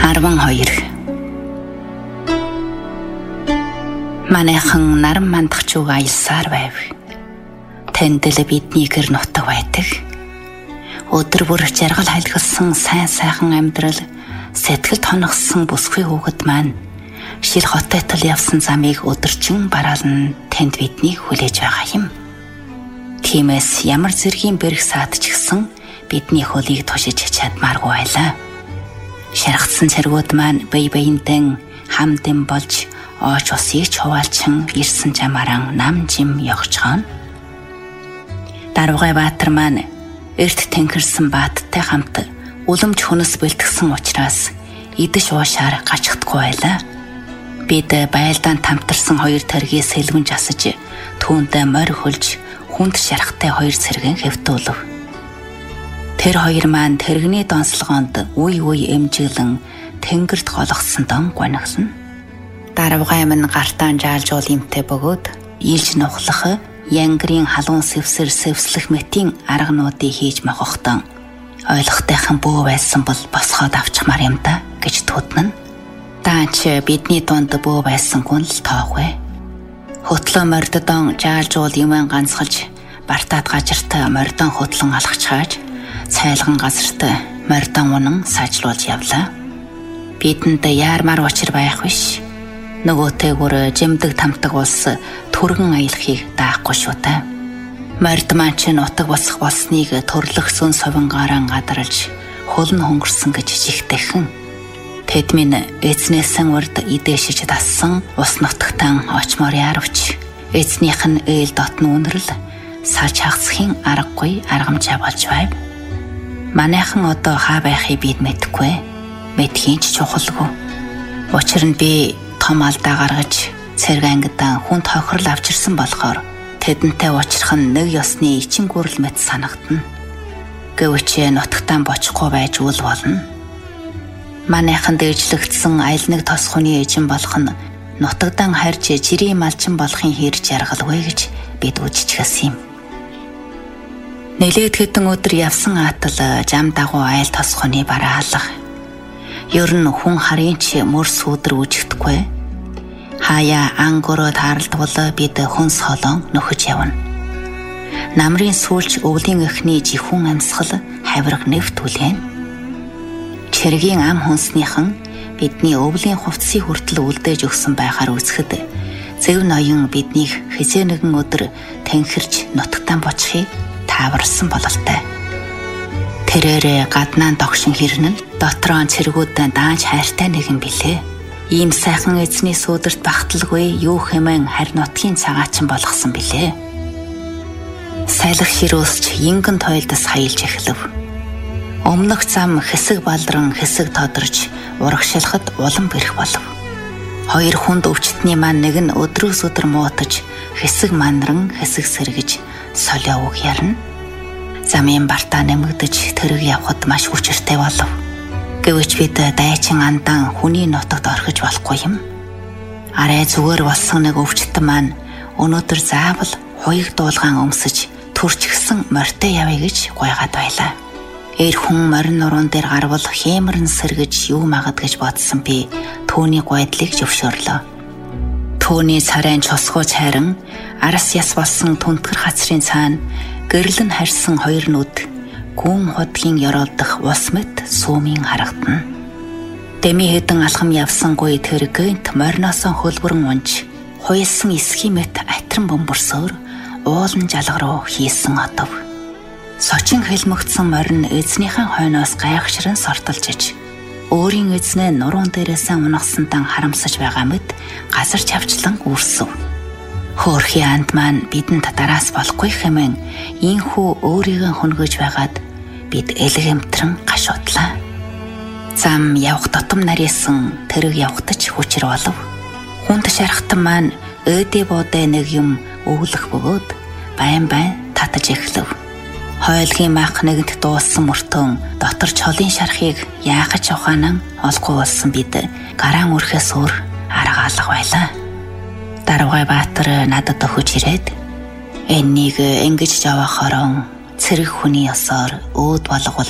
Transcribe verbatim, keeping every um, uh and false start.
арван хоёр. Манайхан наран мандахчууг аялсаар байв. Тэндэл бидний гэр нутаг байдаг. Өдөр бүр жаргал хайлгалсан сайн сайхан амьдрал, сэтгэл тоногсон бүсгүй хүүхэд маань шил хотойтол явсан замыг өдөржин бараална тэнд биднийг хүлээж байгаа юм. Тиймээс ямар зэргийн бэрх саад ч гэсэн бидний хөлийг тушиж чадмааргүй байлаа. Шаргацсан цэргүүд маань бие биендээ хамтэн болж ooч усыг чуваалчин ирсэн жамааран нам жим явчихаана. Дарвгай баатар маань эрт тэнхэрсэн бааттай хамт үлэмж хүнс бэлтгэсэн учраас идэж уушаар гачхдаггүй байлаа. Бид байлдаан тамтарсан хоёр тэргийг сэлгэнж асаж түүндээ морь хөлж хүнд шарахтай хоёр цэргэн хэвтүүлв. Тэр хоёр маань тэрэгний донслогоонд үе үе эмжиглэн тэнгэрт голгосон дон гониглно. Дарвгай минь гартаан жаалжуул юмтай бөгөөд илж нухлах янгрийн халуун сэвсэр сэвслэх мэтийн аргануудыг хийж мохохтон ойлгохтойхон бөө байсан бол босгоод авчмаар юм да гэж тутна. Даач бидний дунд бөө байсангүй л тоохгүй. Хөтлөө морддон жаалжуул юмэн ганцхалж бартаад гажирт мордон хөтлөн алхачааж цайлган газарт мордон унан саажруулж явлаа. Бидэнд яармар учир байх биш. Нөгөөтэйгүр жимдэг тамтаг улс түргэн аялахыг даахгүй шүү та. Морд маань ч нутаг босох болсныг төрлөх сүн совингаараа гадарлж хөлн хөнгөрсөн гэж жигтэйхэн. Тэд минь эзнээсэн урд идээшиж дассан ус нутагтан очмоор яарвч эзнийх нь ээл дотн үнэрл салж хагасхийн аргагүй аргамжаа болж байв. Манайхан одоо хаа байхыг бид мэдэхгүй. Мэдхийн ч чухалгүй. Учир нь би том алдаа гаргаж цэрэг ангидан хүн тохирол авчирсан болохоор тэдэнтэй уулзрах нь нэг ёсны ичин гүрэл мэт санагдана. Гэвч нутагтаа бочихгүй байж үл болно. Манайхан дээжлэгдсэн аль нэг тосхоны эжин болох нь нутагдан харж жирийн малчин болохын хэрэг жаргалгүй гэж бид үжижсэн юм. Нэлээд хэдэн өдөр явсан атал жам дагуу айл тосхоны бараалах. Ер нь хүн харын ч мөр сүудэр үжигдэхгүй. Хаяа ангороо таарлдвал бид хүнс холон нөхөж явна. Намрын сүүлч өвлийн эхний жихүүн амьсгал хавирга нэвт үлээн. Чэргийн ам хүнснийхэн бидний өвлийн хувцсыг хүртэл үлдээж өгсөн байхаар үзэхэд зөв ноён биднийг хизээ нэгэн өдөр тэнхэрч нутагтаа бочихыг тааварсан бололтой. Тэрээр гаднаа догшин хэрнэн дотроо цэргүүдэн дааж хайртай нэгэн билээ. Ийм сайхан эзний сүүдэрт багталгүй юу хэмээн харь нутгийн цагаачин болгосон билээ. Сайлах хирүүлсч ингэн тойлдос хаялж эхлэв. Өмнөх зам хэсэг балдран хэсэг тодорч урагшилахад улам бэрх болов. Хоёр хүнд өвчтний маань нэг нь өдрөөс өдөр муутаж хэсэг манран хэсэг сэргэж солио үг ярина. Замын бартаа нэмэгдэж тэрэг явхад маш хүчиртэй болов. Гэвч бид дайчин андан хүний нутагт орхиж болохгүй юм. Арай зүгээр болсон нэг өвчтөн маань өнөөдөр заавал хуйг дуулгаан өмсөж төрчихсөн морьтой явъя гэж гуйгаад байлаа. Эр хүн морин нуруунд дээр гарвал хэмэрн сэргэж юу магад гэж бодсон би түүний гуйдлыг зөвшөөрлөө. Түүний царайн цосгооч хайран араас яс болсон түнтгэр хацрын цаана гэрлэн харьсан хоёр нүд гүн хотгийн ёроолдох ус мэт сүүмийн харагдана. Дэми хэдэн алхам явсангүй тэр гэнт морноосоо хөлбөрөн унж хуйлсан эсхий мэт атран бөмбөрсөөр уулан жалга руу хийсэн одов. Сочин хэлмэгдсэн морин эзнийхэн хойноос гайхшран сортолж иж өөрийн эзнээ нуруун дээрээсээ унагсантан харамсаж байгаа мэт газар чавчлан үрсэв. Хөөрхий анд маань бидэнд дараас болохгүй хэмээн ийхүү өөрийгөө хөнгөж байгаад бид элгэмтрэн гашуудлаа. Зам явх дотом нарийсан тэрэг явхдаж хүчээр болов. Хүнд шархтан маань өөдөө буудэ нэг юм өвлөх бөгөөд байн байн татаж эхлэв. Хойлгийн мах нэгэнт дууссан мөртөө дотор чолын шархыг яахаж ухаанан олгүй болсон бид гараан үрхээс өөр арга алга байлаа. Дарвгай баатар надад өгөж ирээд энэнийг ингэж жавахаараа цэрэг хүний ёсоор өөд болгол